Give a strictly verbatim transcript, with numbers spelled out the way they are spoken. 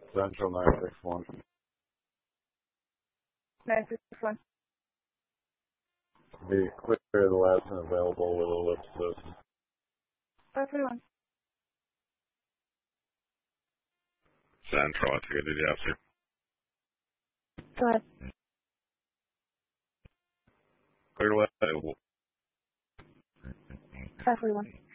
Central nine six one. nine six one. Be clear the last and available with ellipsis. five three one. Central, I think I did yes. Go ahead. Clear the last available. five three one.